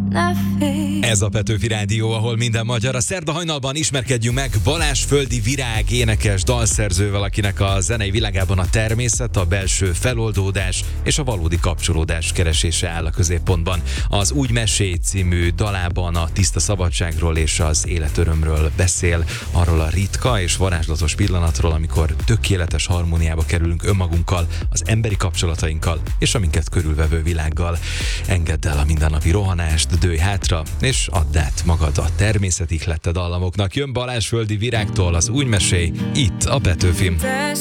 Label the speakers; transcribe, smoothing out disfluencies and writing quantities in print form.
Speaker 1: Ez a Petőfi Rádió, ahol minden magyar. A szerda hajnalban ismerkedjünk meg Balázs Földi Virág énekes dalszerzővel, akinek a zenei világában a természet, a belső feloldódás és a valódi kapcsolódás keresése áll a középpontban. Az Úgy mesélj című dalában a tiszta szabadságról és az életörömről beszél, arról a ritka és varázslatos pillanatról, amikor tökéletes harmóniába kerülünk önmagunkkal, az emberi kapcsolatainkkal és a minket körülvevő világgal. Engedd el a mindennapi rohanást, dőlj hátra, és add át magad a természet ihlette dallamoknak. Jön Balázs Földi Virágtól az Úgy mesélj, itt a Petőfin.